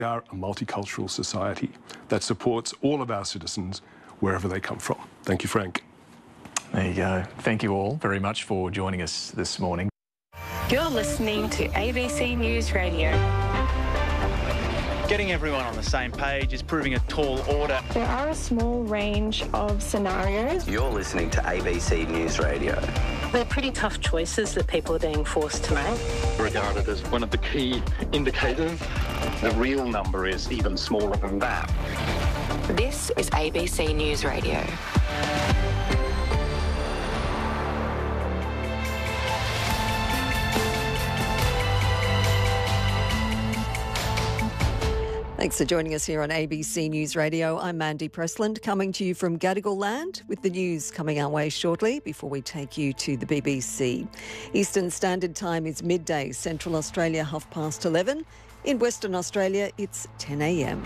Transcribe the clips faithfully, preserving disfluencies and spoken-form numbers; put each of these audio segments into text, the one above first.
We are a multicultural society that supports all of our citizens wherever they come from. Thank you, Frank. There you go. Thank you all very much for joining us this morning. You're listening to A B C News Radio. Getting everyone on the same page is proving a tall order. There are a small range of scenarios. You're listening to A B C News Radio. They're pretty tough choices that people are being forced to make. Regarded as one of the key indicators. The real number is even smaller than that. This is A B C News Radio. Thanks for joining us here on A B C News Radio. I'm Mandy Pressland, coming to you from Gadigal Land with the news coming our way shortly before we take you to the B B C. Eastern Standard Time is midday, Central Australia half past eleven. In Western Australia, it's ten a m.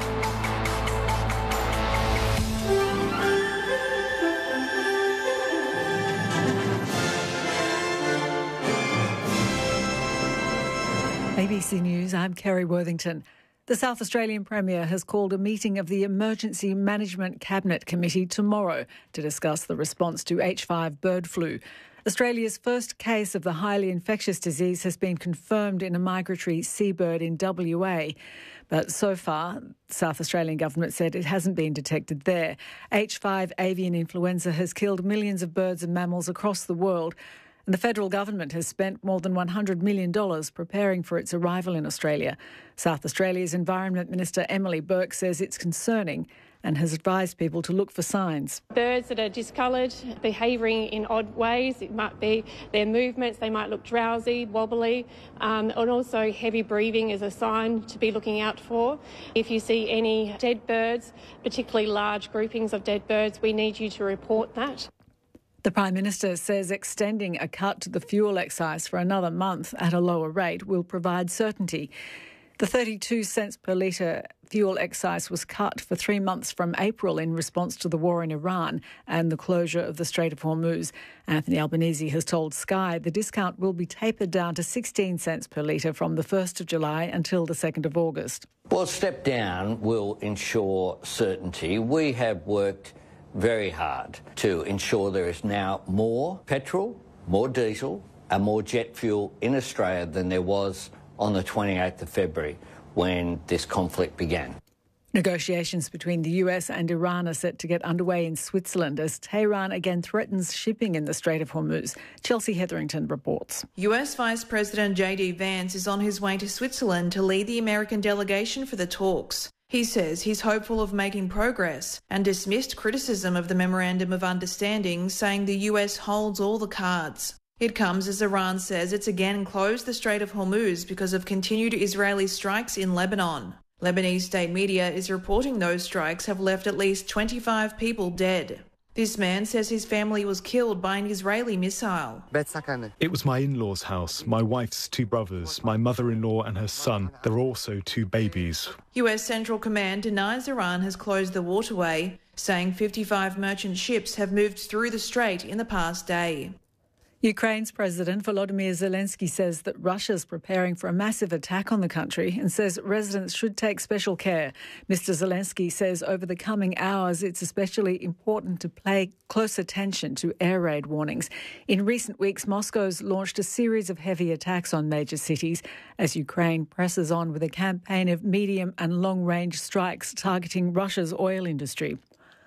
A B C News, I'm Kerry Worthington. The South Australian Premier has called a meeting of the Emergency Management Cabinet Committee tomorrow to discuss the response to H five bird flu. Australia's first case of the highly infectious disease has been confirmed in a migratory seabird in W A. But so far, the South Australian government said it hasn't been detected there. H five avian influenza has killed millions of birds and mammals across the world. And the federal government has spent more than one hundred million dollars preparing for its arrival in Australia. South Australia's Environment Minister Emily Burke says it's concerning and has advised people to look for signs. Birds that are discoloured, behaving in odd ways, it might be their movements, they might look drowsy, wobbly, um, and also heavy breathing is a sign to be looking out for. If you see any dead birds, particularly large groupings of dead birds, we need you to report that. The Prime Minister says extending a cut to the fuel excise for another month at a lower rate will provide certainty. The thirty-two cents per litre fuel excise was cut for three months from April in response to the war in Iran and the closure of the Strait of Hormuz. Anthony Albanese has told Sky the discount will be tapered down to sixteen cents per litre from the first of July until the second of August. Well, a step down will ensure certainty. We have worked very hard to ensure there is now more petrol, more diesel and more jet fuel in Australia than there was on the twenty-eighth of February when this conflict began. Negotiations between the U S and Iran are set to get underway in Switzerland as Tehran again threatens shipping in the Strait of Hormuz. Chelsea Hetherington reports. U S Vice President J D Vance is on his way to Switzerland to lead the American delegation for the talks. He says he's hopeful of making progress and dismissed criticism of the Memorandum of Understanding, saying the U S holds all the cards. It comes as Iran says it's again closed the Strait of Hormuz because of continued Israeli strikes in Lebanon. Lebanese state media is reporting those strikes have left at least twenty-five people dead. This man says his family was killed by an Israeli missile. It was my in-laws' house, my wife's two brothers, my mother-in-law and her son. There were also two babies. U S Central Command denies Iran has closed the waterway, saying fifty-five merchant ships have moved through the strait in the past day. Ukraine's President Volodymyr Zelensky says that Russia's preparing for a massive attack on the country and says residents should take special care. Mister Zelensky says over the coming hours it's especially important to pay close attention to air raid warnings. In recent weeks, Moscow's launched a series of heavy attacks on major cities as Ukraine presses on with a campaign of medium and long-range strikes targeting Russia's oil industry.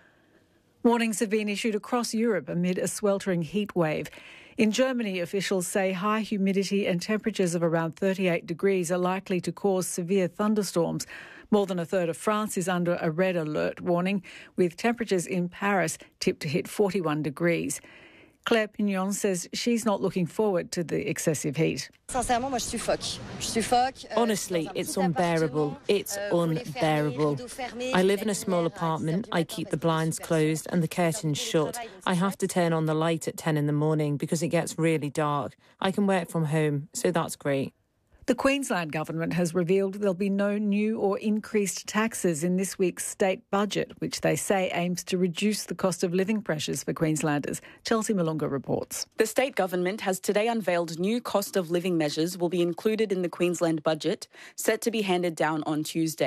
Warnings have been issued across Europe amid a sweltering heat wave. In Germany, officials say high humidity and temperatures of around thirty-eight degrees are likely to cause severe thunderstorms. More than a third of France is under a red alert warning, with temperatures in Paris tipped to hit forty-one degrees. Claire Pignon says she's not looking forward to the excessive heat. Honestly, it's unbearable. It's unbearable. I live in a small apartment. I keep the blinds closed and the curtains shut. I have to turn on the light at ten in the morning because it gets really dark. I can work from home, so that's great. The Queensland Government has revealed there'll be no new or increased taxes in this week's state budget, which they say aims to reduce the cost of living pressures for Queenslanders. Chelsea Malunga reports. The state government has today unveiled new cost of living measures will be included in the Queensland budget, set to be handed down on Tuesday.